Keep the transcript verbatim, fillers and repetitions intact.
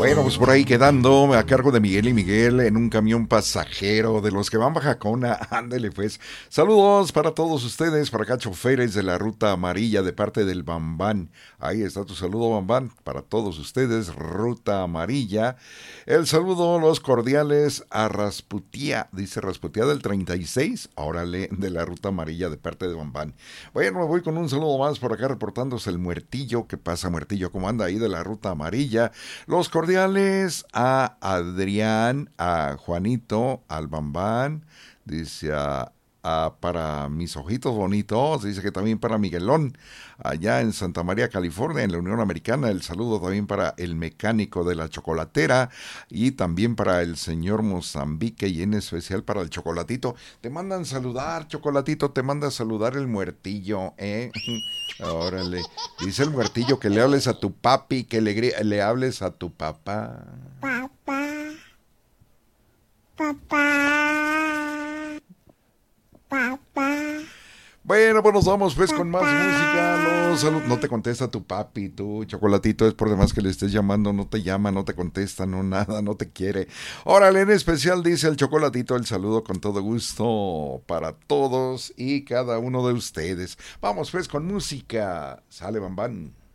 Bueno, pues por ahí quedando a cargo de Miguel y Miguel en un camión pasajero de los que van baja Jacona. Ándele pues. Saludos para todos ustedes, para acá choferes de la ruta amarilla de parte del Bambán. Ahí está tu saludo, Bambán, para todos ustedes, ruta amarilla. El saludo, los cordiales a Rasputía, dice Rasputía del treinta y seis, órale, de la ruta amarilla de parte de Bambán. Bueno, me voy con un saludo más por acá reportándose el Muertillo. ¿Qué pasa, Muertillo? ¿Cómo anda ahí de la ruta amarilla? Los cordiales a Adrián, a Juanito, al Bambán, dice a, a, para mis ojitos bonitos, dice que también para Miguelón, allá en Santa María, California, en la Unión Americana. El saludo también para el mecánico de la chocolatera y también para el señor Mozambique y en especial para el Chocolatito. Te mandan saludar, Chocolatito, te manda saludar el Muertillo, ¿eh? Órale, dice el Muertillo que le hables a tu papi, que le, le hables a tu papá. Papá, papá, papá. Bueno, pues nos vamos pues con más música. Los salu- no te contesta tu papi, tu Chocolatito, es por demás que le estés llamando, no te llama, no te contesta, no nada, no te quiere. Órale, en especial dice el Chocolatito, el saludo con todo gusto para todos y cada uno de ustedes. Vamos pues con música. Sale, Bambán.